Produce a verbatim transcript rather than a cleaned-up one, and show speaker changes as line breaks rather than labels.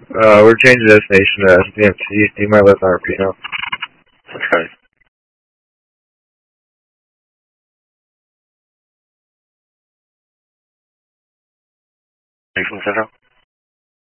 Uh, we're changing destination to S B M T. Do you mind letting our R P know?
Okay. Thanks, Central.